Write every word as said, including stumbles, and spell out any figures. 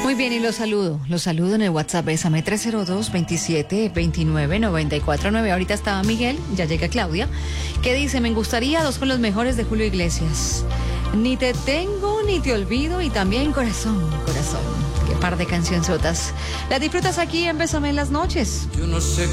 Muy bien, y los saludo. Los saludo en el WhatsApp. Bésame tres cero dos, veintisiete, veintinueve, noventa y cuatro nueve. Ahorita estaba Miguel, ya llega Claudia, que dice: me gustaría dos con los mejores de Julio Iglesias. Ni te tengo, ni te olvido, y también corazón, corazón. Qué par de cancionzotas. Las disfrutas aquí en Bésame en las noches. Yo no sé